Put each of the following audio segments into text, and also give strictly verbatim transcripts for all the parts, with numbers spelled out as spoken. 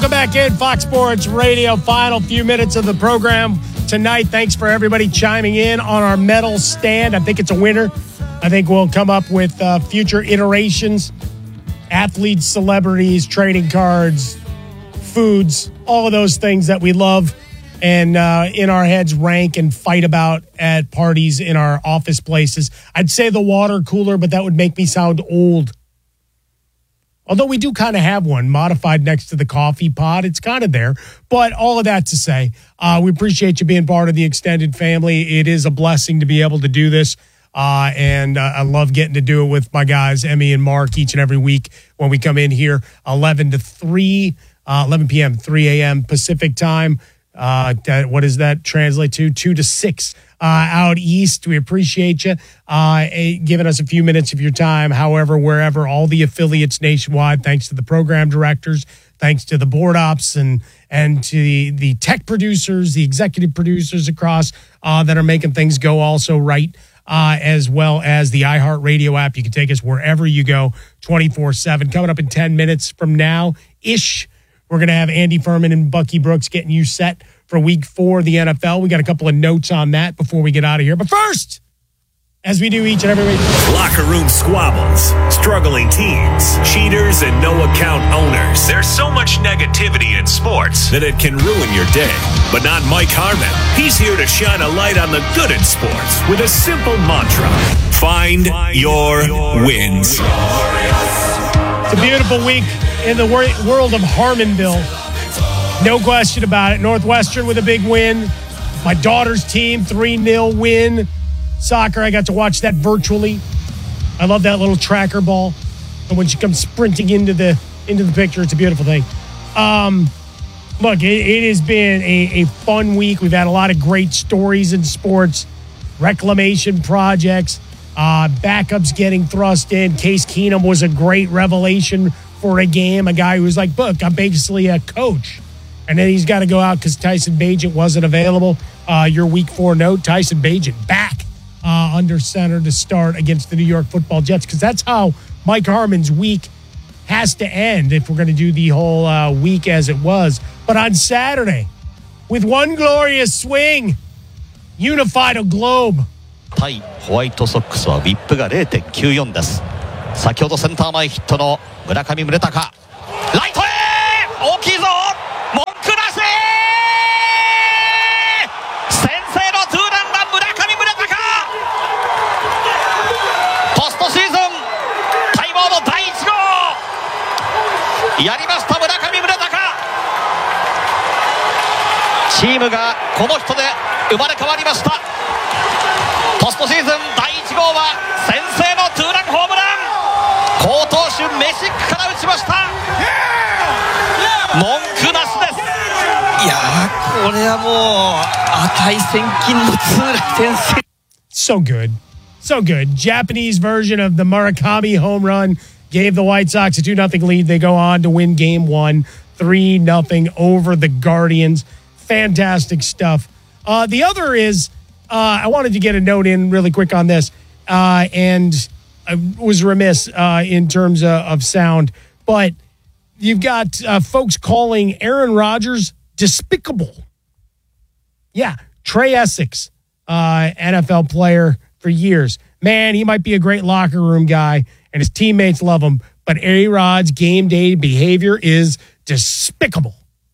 Welcome back in Fox Sports Radio. Final few minutes of the program tonight. Thanks for everybody chiming in on our medal stand. I think it's a winner. I think we'll come up with uh, future iterations. Athletes, celebrities, trading cards, foods, all of those things that we love and uh, in our heads rank and fight about at parties in our office places. I'd say the water cooler, but that would make me sound old. Although we do kind of have one modified next to the coffee pot. It's kind of there. But all of that to say, uh, we appreciate you being part of the extended family. It is a blessing to be able to do this. Uh, and uh, I love getting to do it with my guys, Emmy and Mark, each and every week when we come in here, eleven to three, uh, eleven p.m., three a.m. Pacific time. Uh, that, what does that translate to? two to six uh, out east. We appreciate you uh, giving us a few minutes of your time, however, wherever, all the affiliates nationwide. Thanks to the program directors, thanks to the board ops and and to the, the tech producers, the executive producers across uh, that are making things go also right, uh, as well as the iHeartRadio app. You can take us wherever you go, twenty-four seven. Coming up in ten minutes from now-ish, we're going to have Andy Furman and Bucky Brooks getting you set for week four of the N F L. We got a couple of notes on that before we get out of here. But first, as we do each and every week, locker room squabbles, struggling teams, cheaters, and no-account owners. There's so much negativity in sports that it can ruin your day. But not Mike Harmon. He's here to shine a light on the good in sports with a simple mantra. Find, Find your, your wins. It's a beautiful week in the wor- world of Harmonville. No question about it. Northwestern with a big win. My daughter's team, three nil win. Soccer, I got to watch that virtually. I love that little tracker ball. And when she comes sprinting into the into the picture, it's a beautiful thing. Um, look, it, it has been a, a fun week. We've had a lot of great stories in sports, reclamation projects, uh, backups getting thrust in. Case Keenum was a great revelation for a game. A guy who was like, look, I'm basically a coach. And then he's got to go out because Tyson Bagent wasn't available. Uh, your week four note, Tyson Bagent back uh, under center to start against the New York Football Jets, because that's how Mike Harmon's week has to end if we're going to do the whole uh, week as it was. But on Saturday, with one glorious swing, unified a globe. 対ホワイトソックスは ブイアイピー が ゼロ点きゅうよん です。先ほどセンター前ヒットの村上宗隆、ライトへ大きいぞ、文句なし、先制のツーランは村上宗隆。ポストシーズン待望のだいいち号やりました、村上宗隆。チームがこの人で生まれ変わりました。ポストシーズンだいいち号は先制のツーランホームラン、好投手メシックから打ちました。文句なしです。いやー、これはもう値千金のツーラン先制。 So good. So good. Japanese version of the Murakami home run gave the White Sox a two nothing lead. They go on to win game one, three nothing over the Guardians. Fantastic stuff. Uh, the other is, uh, I wanted to get a note in really quick on this, uh, and I was remiss uh, in terms of, of sound, but you've got uh, folks calling Aaron Rodgers despicable. Yeah, Trey Essex, uh, N F L player for years. Man, he might be a great locker room guy, and his teammates love him, but A-Rod's game day behavior is despicable.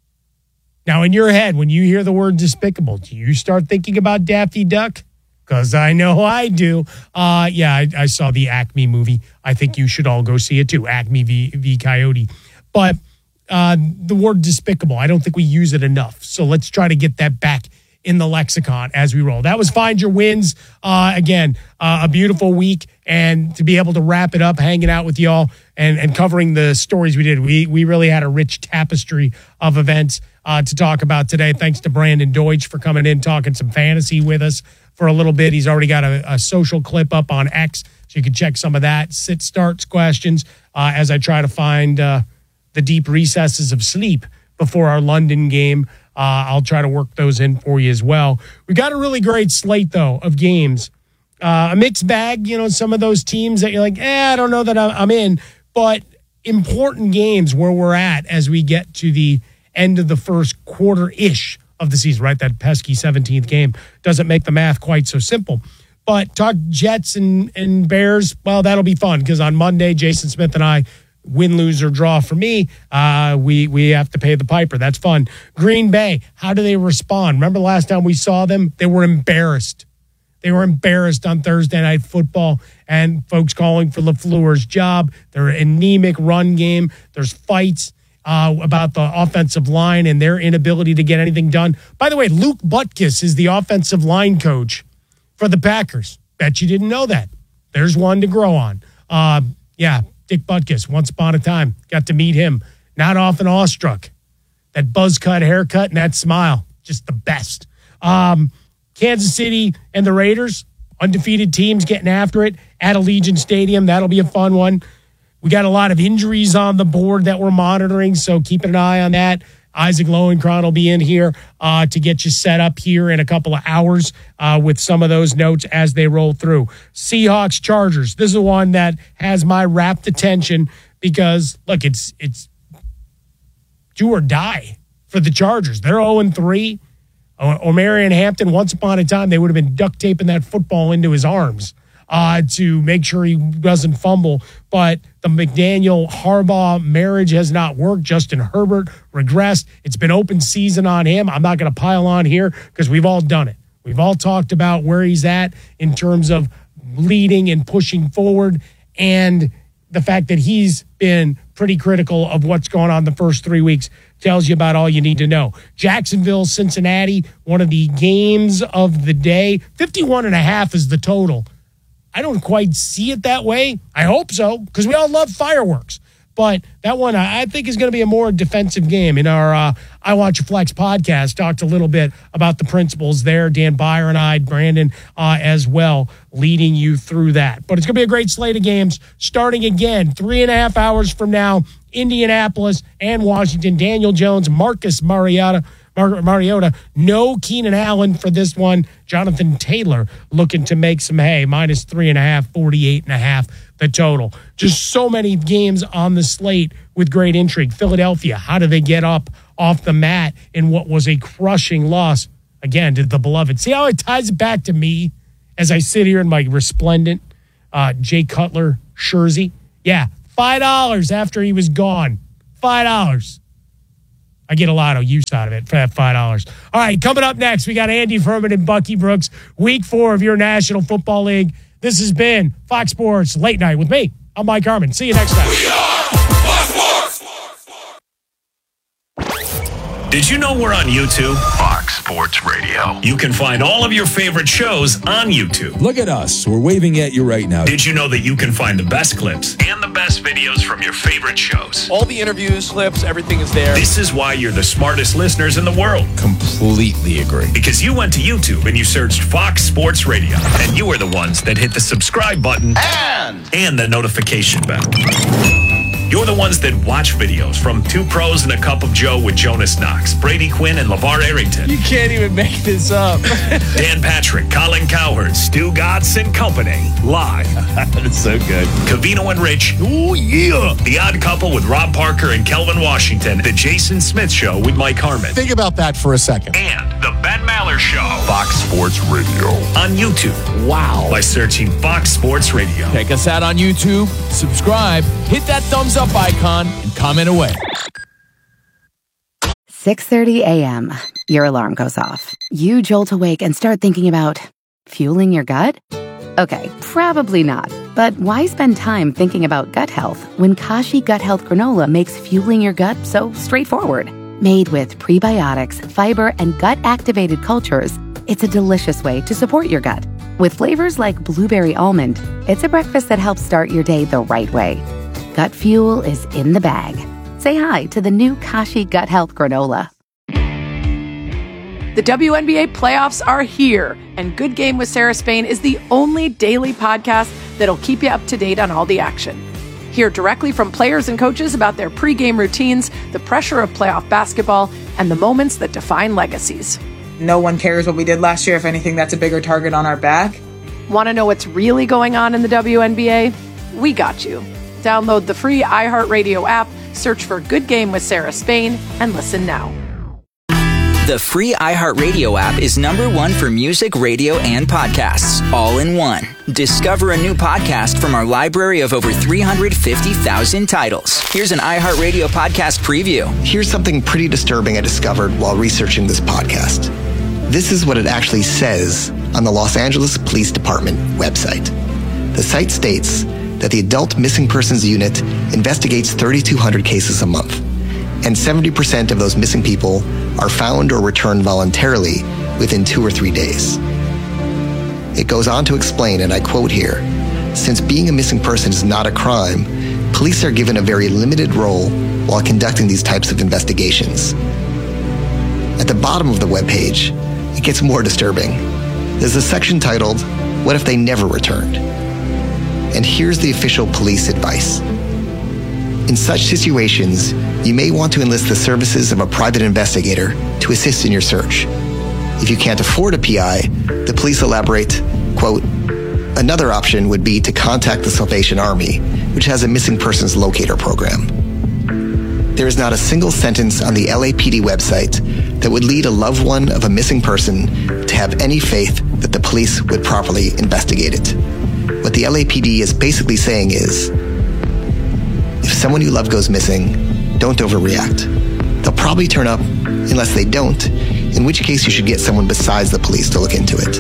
Now, in your head, when you hear the word despicable, do you start thinking about Daffy Duck? Because I know I do. Uh, yeah, I, I saw the Acme movie. I think you should all go see it too, Acme v, v. Coyote. But uh, the word despicable, I don't think we use it enough. So let's try to get that back in the lexicon as we roll. That was Find Your Wins. Uh, again, uh, a beautiful week. And to be able to wrap it up, hanging out with y'all and, and covering the stories we did, we, we really had a rich tapestry of events uh, to talk about today. Thanks to Brandon Deutsch for coming in, talking some fantasy with us for a little bit. He's already got a, a social clip up on X, so you can check some of that. Sit starts questions uh, as I try to find uh, the deep recesses of sleep before our London game. Uh, I'll try to work those in for you as well. We got a really great slate, though, of games. Uh, a mixed bag, you know, some of those teams that you're like, eh, I don't know that I'm in, but important games where we're at as we get to the end of the first quarter-ish of the season, right? That pesky seventeenth game doesn't make the math quite so simple. But talk Jets and, and Bears, well, that'll be fun because on Monday, Jason Smith and I, win, lose, or draw for me, uh, we we have to pay the piper. That's fun. Green Bay, how do they respond? Remember the last time we saw them? They were embarrassed. They were embarrassed on Thursday Night Football, and folks calling for LaFleur's job. Their anemic run game. There's fights uh, about the offensive line and their inability to get anything done. By the way, Luke Butkus is the offensive line coach for the Packers. Bet you didn't know that. There's one to grow on. Uh, yeah, Dick Butkus, once upon a time, got to meet him. Not often awestruck. That buzz cut haircut and that smile, just the best. Um, Kansas City and the Raiders, undefeated teams getting after it at Allegiant Stadium. That'll be a fun one. We got a lot of injuries on the board that we're monitoring, so keeping an eye on that. Isaac Lowenkron will be in here uh, to get you set up here in a couple of hours uh, with some of those notes as they roll through. Seahawks, Chargers. This is one that has my rapt attention because, look, it's it's do or die for the Chargers. They're oh and three. O'Marion Hampton, once upon a time, they would have been duct taping that football into his arms uh, to make sure he doesn't fumble. But the McDaniel-Harbaugh marriage has not worked. Justin Herbert regressed. It's been open season on him. I'm not going to pile on here because we've all done it. We've all talked about where he's at in terms of leading and pushing forward, and the fact that he's been pretty critical of what's going on the first three weeks tells you about all you need to know. Jacksonville, Cincinnati, one of the games of the day. fifty-one and a half is the total. I don't quite see it that way. I hope so, because we all love fireworks. But that one, I think, is going to be a more defensive game. In our uh, I Watch a Flex podcast, talked a little bit about the principles there. Dan Byer and I, Brandon uh, as well, leading you through that. But it's going to be a great slate of games starting again three and a half hours from now. Indianapolis and Washington. Daniel Jones, Marcus Mariota. Mar- Mariota. No Keenan Allen for this one. Jonathan Taylor looking to make some hay. Minus three and a half, forty-eight and a half the total. Just so many games on the slate with great intrigue. Philadelphia, how do they get up off the mat in what was a crushing loss, again, to the beloved? See how it ties it back to me as I sit here in my resplendent uh, Jay Cutler jersey? Yeah, five dollars after he was gone. five dollars. I get a lot of use out of it for that five dollars. All right, coming up next, we got Andy Furman and Bucky Brooks, week four of your National Football League. This has been Fox Sports Late Night with me. I'm Mike Harmon. See you next time. We are Fox Sports. Did you know we're on YouTube? Fox Sports Radio. You can find all of your favorite shows on YouTube. Look at us. We're waving at you right now. Did you know that you can find the best clips and the best videos from your favorite shows? All the interviews, clips, everything is there. This is why you're the smartest listeners in the world. Completely agree. Because you went to YouTube and you searched Fox Sports Radio, and you were the ones that hit the subscribe button And and the notification bell. You're the ones that watch videos from Two Pros and a Cup of Joe with Jonas Knox, Brady Quinn, and LeVar Arrington. You can't even make this up. Dan Patrick, Colin Cowherd, Stu Gatz and Company, live. That's so good. Covino and Rich. Oh, yeah. The Odd Couple with Rob Parker and Kelvin Washington. The Jason Smith Show with Mike Harmon. Think about that for a second. And the Ben Maller Show. Fox Sports Radio. On YouTube. Wow. By searching Fox Sports Radio. Check us out on YouTube. Subscribe. Hit that thumbs up icon and comment away. six thirty a.m. Your alarm goes off. You jolt awake and start thinking about fueling your gut? Okay, probably not. But why spend time thinking about gut health when Kashi Gut Health Granola makes fueling your gut so straightforward? Made with prebiotics, fiber, and gut-activated cultures, it's a delicious way to support your gut. With flavors like blueberry almond, it's a breakfast that helps start your day the right way. Gut fuel is in the bag. Say hi to the new Kashi Gut Health Granola. The W N B A playoffs are here, and Good Game with Sarah Spain is the only daily podcast that'll keep you up to date on all the action. Hear directly from players and coaches about their pregame routines, the pressure of playoff basketball, and the moments that define legacies. No one cares what we did last year. If anything, that's a bigger target on our back. Want to know what's really going on in the W N B A? We got you. Download the free iHeartRadio app, Search for Good Game with Sarah Spain and listen now. The free iHeartRadio app is number one for music, radio, and podcasts, all in one. Discover a new podcast from our library of over three hundred fifty thousand titles. Here's an iHeartRadio podcast preview. Here's something pretty disturbing I discovered while researching this podcast. This is what it actually says on the Los Angeles Police Department website. The site states that the Adult Missing Persons Unit investigates thirty-two hundred cases a month, and seventy percent of those missing people are found or returned voluntarily within two or three days. It goes on to explain, and I quote here, since being a missing person is not a crime, police are given a very limited role while conducting these types of investigations. At the bottom of the webpage, it gets more disturbing. There's a section titled, What If They Never Returned? And here's the official police advice. In such situations, you may want to enlist the services of a private investigator to assist in your search. If you can't afford a P I, the police elaborate, quote, another option would be to contact the Salvation Army, which has a missing persons locator program. There is not a single sentence on the L A P D website that would lead a loved one of a missing person to have any faith that the police would properly investigate it. What the L A P D is basically saying is, if someone you love goes missing, don't overreact. They'll probably turn up unless they don't, in which case you should get someone besides the police to look into it.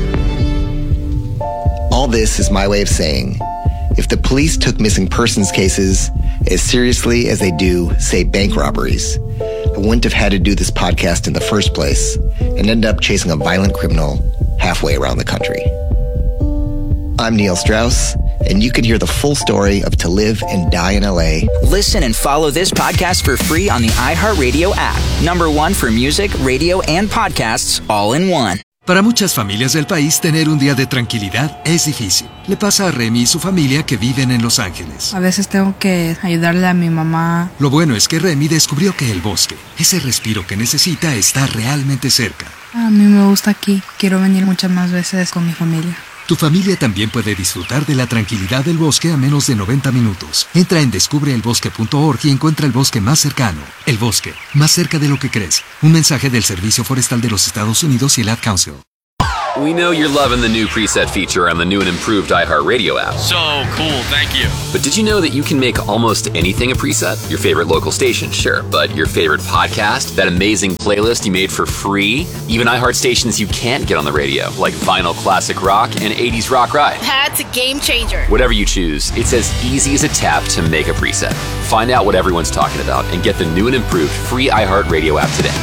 All this is my way of saying, if the police took missing persons cases as seriously as they do, say, bank robberies, I wouldn't have had to do this podcast in the first place and end up chasing a violent criminal halfway around the country. I'm Neil Strauss, and you can hear the full story of To Live and Die in L A. Listen and follow this podcast for free on the iHeartRadio app. Number one for music, radio, and podcasts, all in one. Para muchas familias del país, tener un día de tranquilidad es difícil. Le pasa a Remy y su familia que viven en Los Ángeles. A veces tengo que ayudarle a mi mamá. Lo bueno es que Remy descubrió que el bosque, ese respiro que necesita, está realmente cerca. A mí me gusta aquí. Quiero venir muchas más veces con mi familia. Tu familia también puede disfrutar de la tranquilidad del bosque a menos de noventa minutos. Entra en descubre el bosque punto org y encuentra el bosque más cercano. El bosque, más cerca de lo que crees. Un mensaje del Servicio Forestal de los Estados Unidos y el Ad Council. We know you're loving the new preset feature on the new and improved iHeartRadio app. So cool, thank you. But did you know that you can make almost anything a preset? Your favorite local station, sure, but your favorite podcast, that amazing playlist you made for free, even iHeart stations you can't get on the radio, like Vinyl Classic Rock and eighties Rock Ride. That's a game changer. Whatever you choose, it's as easy as a tap to make a preset. Find out what everyone's talking about and get the new and improved free iHeartRadio app today.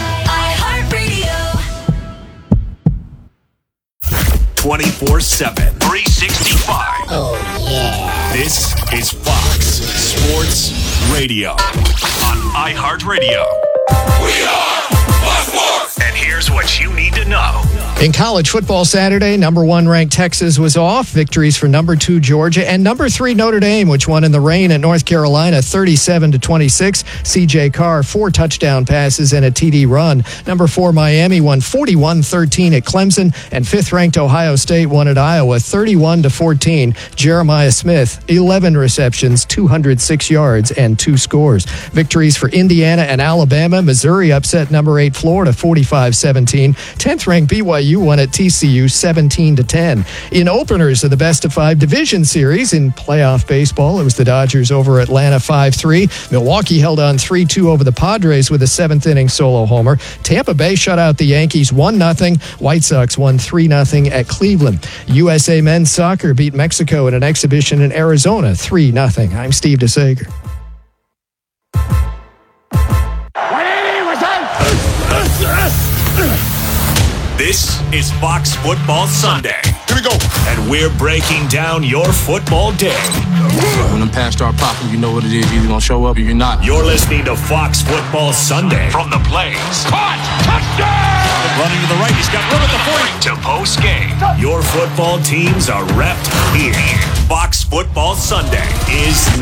twenty-four seven, three sixty-five. Oh, yeah. This is Fox Sports Radio on iHeartRadio. We are Fox Sports! And here's what you need to know. In college football Saturday, number one ranked Texas was off. Victories for number two Georgia and number three Notre Dame, which won in the rain at North Carolina thirty-seven to twenty-six. C J Carr, four touchdown passes and a T D run. Number four Miami won forty-one thirteen at Clemson, and fifth ranked Ohio State won at Iowa thirty-one to fourteen. Jeremiah Smith, eleven receptions, two hundred six yards and two scores. Victories for Indiana and Alabama. Missouri upset number eight Florida forty-five seventeen. tenth ranked B Y U won at T C U seventeen to ten. In openers of the best of five division series in playoff baseball, it was the Dodgers over Atlanta five three. Milwaukee held on three two over the Padres with a seventh inning solo homer. Tampa Bay shut out the Yankees one nothing. White Sox won three nothing at Cleveland. U S A men's soccer beat Mexico in an exhibition in Arizona three nothing. I'm Steve DeSager. This is Fox Football Sunday. Here we go. And we're breaking down your football day. When them pants start popping, you know what it is. You're either going to show up or you're not. You're listening to Fox Football Sunday. From the plains. Caught! Touchdown! Running to the right. He's got room at the forty. To post game. Your football teams are repped here. Fox Football Sunday is